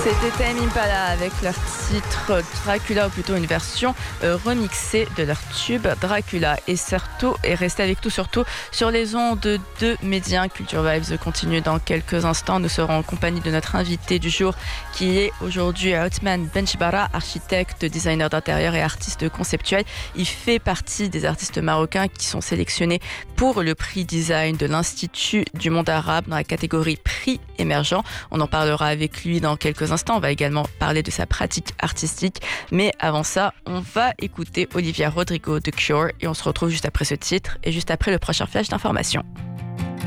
C'était Tame Impala avec leur titre Dracula, ou plutôt une version remixée de leur tube Dracula. Et restez avec tout surtout sur les ondes de Média. Culture Vibes continue dans quelques instants. Nous serons en compagnie de notre invité du jour qui est aujourd'hui Othman Benchbara, architecte, designer d'intérieur et artiste conceptuel. Il fait partie des artistes marocains qui sont sélectionnés pour le prix design de l'Institut du monde arabe dans la catégorie prix émergent. On en parlera avec lui dans quelques instants. On va également parler de sa pratique artistique. Mais avant ça, on va écouter Olivia Rodrigo de Cure et on se retrouve juste après ce titre et juste après le prochain flash d'information.